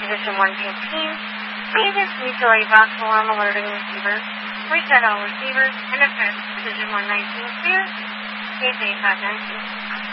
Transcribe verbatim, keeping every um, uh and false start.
Position one fifteen. Agents mutually box alarm alerting receiver. Reset all receivers and affect Position one nineteen clear. Case eight five nine two.